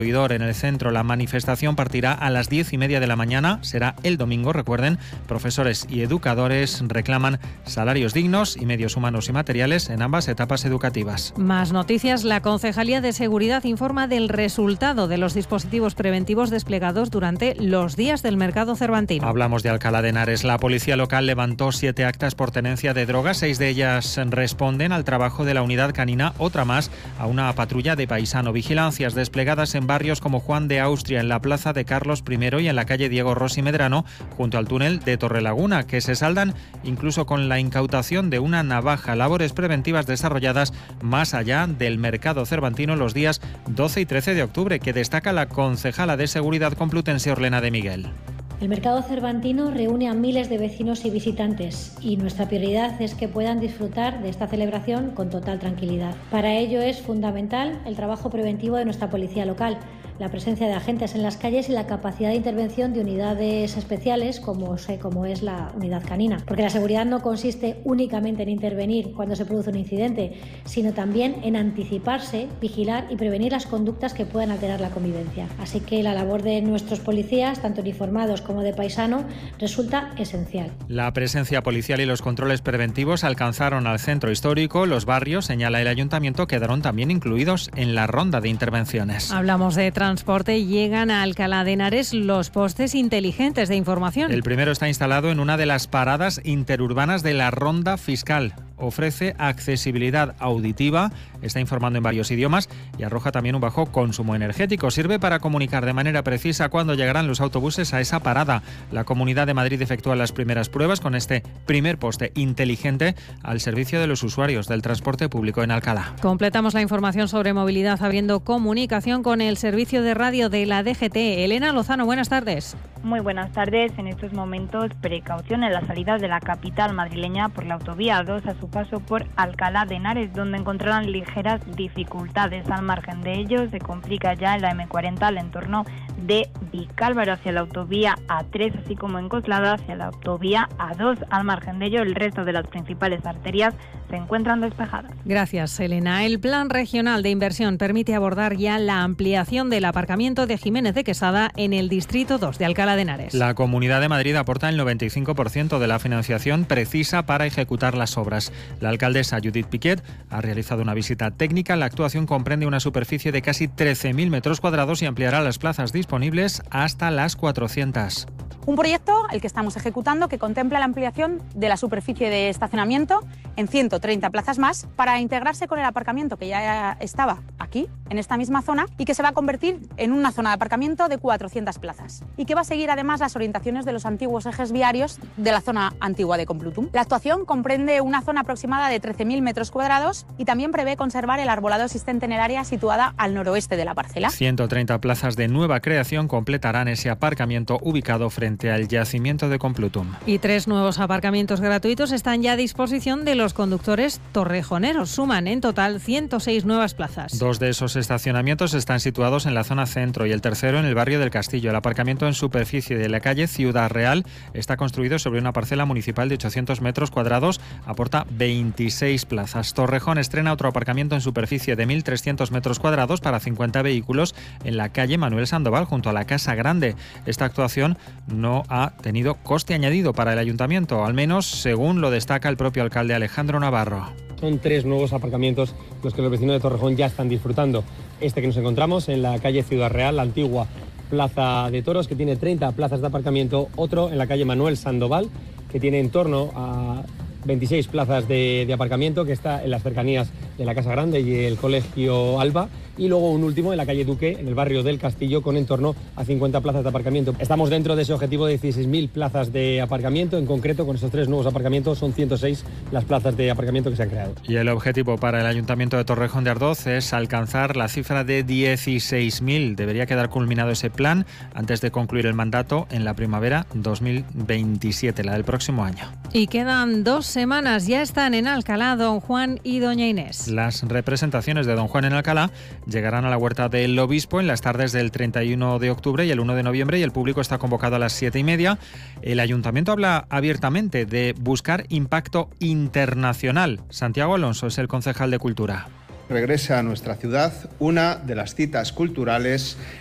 En el centro, la manifestación partirá a las 10:30 de la mañana. Será el domingo, recuerden. Profesores y educadores reclaman salarios dignos y medios humanos y materiales en ambas etapas educativas. Más noticias. La Concejalía de Seguridad informa del resultado de los dispositivos preventivos desplegados durante los días del mercado cervantino. Hablamos de Alcalá de Henares. La policía local levantó 7 actas por tenencia de drogas. 6 de ellas responden al trabajo de la unidad canina, otra más a una patrulla de paisano. Vigilancias desplegadas en barrios como Juan de Austria, en la plaza de Carlos I y en la calle Diego Rossi Medrano, junto al túnel de Torrelaguna, que se saldan incluso con la incautación de una navaja. Labores preventivas desarrolladas más allá del mercado cervantino los días 12 y 13 de octubre, que destaca la concejala de Seguridad Complutense, Orlena de Miguel. El mercado cervantino reúne a miles de vecinos y visitantes y nuestra prioridad es que puedan disfrutar de esta celebración con total tranquilidad. Para ello es fundamental el trabajo preventivo de nuestra policía local, la presencia de agentes en las calles y la capacidad de intervención de unidades especiales como es la unidad canina. Porque la seguridad no consiste únicamente en intervenir cuando se produce un incidente, sino también en anticiparse, vigilar y prevenir las conductas que puedan alterar la convivencia. Así que la labor de nuestros policías, tanto uniformados como de paisano, resulta esencial. La presencia policial y los controles preventivos alcanzaron al centro histórico. Los barrios, señala el ayuntamiento, quedaron también incluidos en la ronda de intervenciones. Hablamos de transporte. Llegan a Alcalá de Henares los postes inteligentes de información. El primero está instalado en una de las paradas interurbanas de la ronda fiscal. Ofrece accesibilidad auditiva, está informando en varios idiomas y arroja también un bajo consumo energético. Sirve para comunicar de manera precisa cuándo llegarán los autobuses a esa parada. La Comunidad de Madrid efectúa las primeras pruebas con este primer poste inteligente al servicio de los usuarios del transporte público en Alcalá. Completamos la información sobre movilidad abriendo comunicación con el servicio de radio de la DGT. Elena Lozano, buenas tardes. Muy buenas tardes. En estos momentos, precaución en la salida de la capital madrileña por la autovía 2 a su paso por Alcalá de Henares, donde encontrarán ligeras dificultades. Al margen de ello, se complica ya en la M40 al entorno de Vicálvaro hacia la autovía A3, así como en Coslada hacia la autovía A2. Al margen de ello, el resto de las principales arterias se encuentran despejadas. Gracias, Elena. El Plan Regional de Inversión permite abordar ya la ampliación del aparcamiento de Jiménez de Quesada en el Distrito 2 de Alcalá de Henares. La Comunidad de Madrid aporta el 95% de la financiación precisa para ejecutar las obras. La alcaldesa Judith Piquet ha realizado una visita técnica. La actuación comprende una superficie de casi 13.000 metros cuadrados y ampliará las plazas disponibles hasta las 400. Un proyecto, el que estamos ejecutando, que contempla la ampliación de la superficie de estacionamiento en 130 plazas más para integrarse con el aparcamiento que ya estaba aquí, en esta misma zona, y que se va a convertir en una zona de aparcamiento de 400 plazas y que va a seguir además las orientaciones de los antiguos ejes viarios de la zona antigua de Complutum. La actuación comprende una zona aproximada de 13.000 metros cuadrados y también prevé conservar el arbolado existente en el área situada al noroeste de la parcela. 130 plazas de nueva creación completarán ese aparcamiento ubicado frente al yacimiento de Complutum. Y 3 nuevos aparcamientos gratuitos están ya a disposición de los conductores torrejoneros. Suman en total 106 nuevas plazas. 2 de esos estacionamientos están situados en la zona centro y el tercero en el barrio del Castillo. El aparcamiento en superficie de la calle Ciudad Real está construido sobre una parcela municipal de 800 metros cuadrados. Aporta 26 plazas. Torrejón estrena otro aparcamiento en superficie de 1.300 metros cuadrados para 50 vehículos en la calle Manuel Sandoval, junto a la Casa Grande. Esta actuación no ha tenido coste añadido para el ayuntamiento, al menos según lo destaca el propio alcalde Alejandro Navarro. Son 3 nuevos aparcamientos los que los vecinos de Torrejón ya están disfrutando. Este que nos encontramos en la calle Ciudad Real, la antigua Plaza de Toros, que tiene 30 plazas de aparcamiento. Otro en la calle Manuel Sandoval, que tiene en torno a 26 plazas de aparcamiento, que está en las cercanías de la Casa Grande y el Colegio Alba. Y luego un último en la calle Duque, en el barrio del Castillo, con en torno a 50 plazas de aparcamiento. Estamos dentro de ese objetivo de 16.000 plazas de aparcamiento. En concreto, con estos 3 nuevos aparcamientos, son 106 las plazas de aparcamiento que se han creado. Y el objetivo para el Ayuntamiento de Torrejón de Ardoz es alcanzar la cifra de 16.000. Debería quedar culminado ese plan antes de concluir el mandato en la primavera 2027, la del próximo año. Y quedan 2 semanas. Ya están en Alcalá Don Juan y Doña Inés. Las representaciones de Don Juan en Alcalá llegarán a la Huerta del Obispo en las tardes del 31 de octubre y el 1 de noviembre y el público está convocado a las 7:30. El Ayuntamiento habla abiertamente de buscar impacto internacional. Santiago Alonso es el concejal de Cultura. Regresa a nuestra ciudad una de las citas culturales